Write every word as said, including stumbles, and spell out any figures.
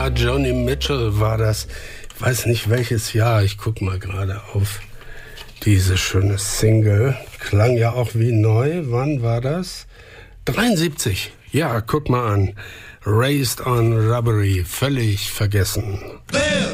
Ja, Joni Mitchell war das. Ich weiß nicht welches Jahr. Ich guck mal gerade auf diese schöne Single. Klang ja auch wie neu. Wann war das? dreiundsiebzig. Ja, guck mal an. Raised on Robbery. Völlig vergessen. Bill!